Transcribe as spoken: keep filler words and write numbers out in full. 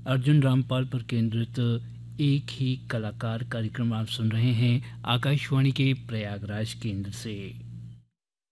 अर्जुन रामपाल पर केंद्रित एक ही कलाकार कार्यक्रम आप सुन रहे हैं आकाशवाणी के प्रयागराज केंद्र से।